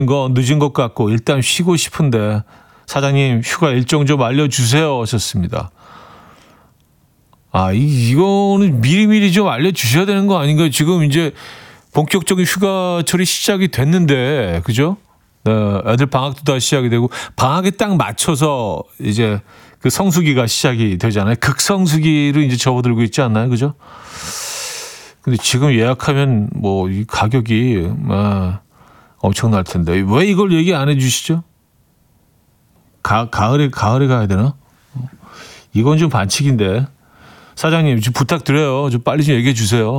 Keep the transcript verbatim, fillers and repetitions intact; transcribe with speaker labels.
Speaker 1: 거 늦은 것 같고 일단 쉬고 싶은데 사장님 휴가 일정 좀 알려주세요 하셨습니다. 아, 이, 이거는 미리미리 좀 알려주셔야 되는 거 아닌가요? 지금 이제 본격적인 휴가철이 시작이 됐는데, 그죠? 네, 애들 방학도 다 시작이 되고, 방학에 딱 맞춰서 이제 그 성수기가 시작이 되잖아요. 극성수기를 이제 접어들고 있지 않나요? 그죠? 근데 지금 예약하면 뭐 이 가격이 아, 엄청날 텐데. 왜 이걸 얘기 안 해주시죠? 가, 가을에, 가을에 가야 되나? 이건 좀 반칙인데. 사장님, 좀 부탁드려요. 좀 빨리 좀 얘기해 주세요.